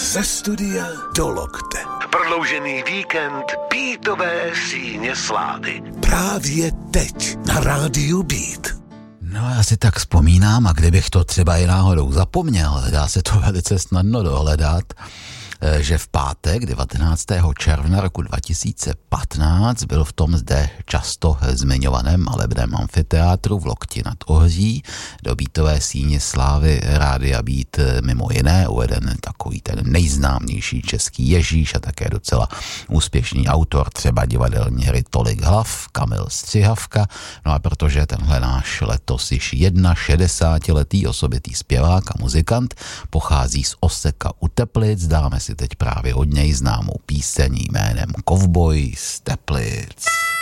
Ze studia do lokte. Prodloužený víkend Beatové síně slávy. Právě teď na rádiu Beat. No já si tak vzpomínám, a kdybych to třeba i náhodou zapomněl, dá se to velice snadno dohledat, že v pátek 19. června roku 2015 byl v tom zde často zmiňovaném malebném amfiteátru v Lokti nad Ohří do Beatové síně slávy rádia Beat mimo jiné uveden takový ten nejznámější český Ježíš a také docela úspěšný autor třeba divadelní hry Tolik hlav, Kamil Střihavka. No a protože tenhle náš letos již 61letý osobitý zpěvák a muzikant pochází z Oseka u Teplic, dáme si teď právě od něj známou píseň jménem Kovboj z Teplic.